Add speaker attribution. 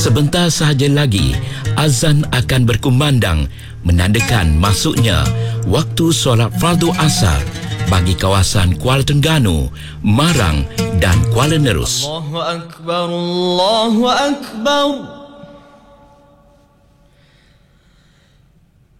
Speaker 1: Sebentar sahaja lagi, azan akan berkumandang menandakan masuknya waktu solat fardu asar bagi kawasan Kuala Terengganu, Marang dan Kuala Nerus.
Speaker 2: Allahu Akbar, Allahu Akbar.